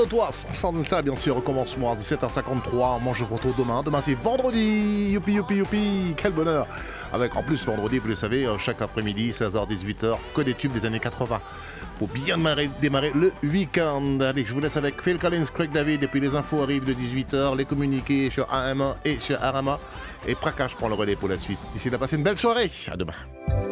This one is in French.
de toi, sans delta bien sûr, recommence-moi à 17h53, mange photo demain. Demain c'est vendredi, youpi youpi youpi, quel bonheur. Avec en plus vendredi, vous le savez, chaque après-midi, 16h-18h, que des tubes des années 80. Pour bien démarrer le week-end. Allez, je vous laisse avec Phil Collins, Craig David, et puis les infos arrivent de 18h, les communiqués sur AM1 et sur Arama. Et Prakash prend le relais pour la suite. D'ici là, passez une belle soirée, à demain.